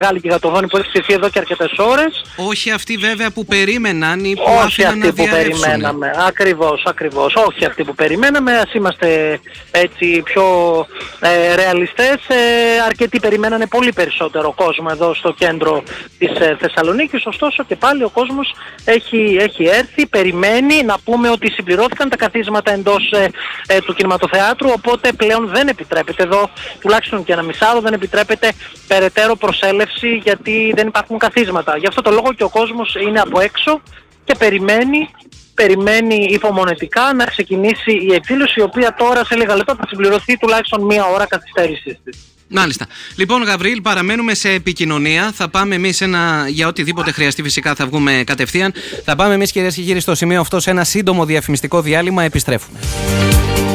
μεγάλη γιγαντοδόνη που έχει στηθεί εδώ και αρκετές ώρες. Όχι αυτοί βέβαια που περίμεναν ή που όχι άφηναν να διαρρεύσουν. Όχι αυτοί που περιμέναμε, ακριβώς. Όχι αυτοί που περιμέναμε, ας είμαστε έτσι πιο ρεαλιστές. Αρκετοί περιμένανε πολύ περισσότερο κόσμο εδώ στο κέντρο της Θεσσαλονίκης, ωστόσο και πάλι ο κόσμος έχει έρθει, περιμένει. Να πούμε ότι συμπληρώθηκαν τα καθίσματα εντός του κινηματοθεάτρου, οπότε πλέον δεν επιτρέπεται εδώ, τουλάχιστον και ένα μισάωρο, δεν επιτρέπεται περαιτέρω προσέλευση γιατί δεν υπάρχουν καθίσματα. Γι' αυτό το λόγο και ο κόσμος είναι από έξω και περιμένει υπομονετικά να ξεκινήσει η εκδήλωση, η οποία τώρα σε λίγα λεπτά θα συμπληρωθεί τουλάχιστον μία ώρα καθυστέρησης της. Μάλιστα. Λοιπόν, Γαβρίλ, παραμένουμε σε επικοινωνία. Θα πάμε εμείς για οτιδήποτε χρειαστεί, φυσικά θα βγούμε κατευθείαν. Θα πάμε εμείς, κυρίες και κύριοι, στο σημείο αυτό σε ένα σύντομο διαφημιστικό διάλειμμα. Επιστρέφουμε.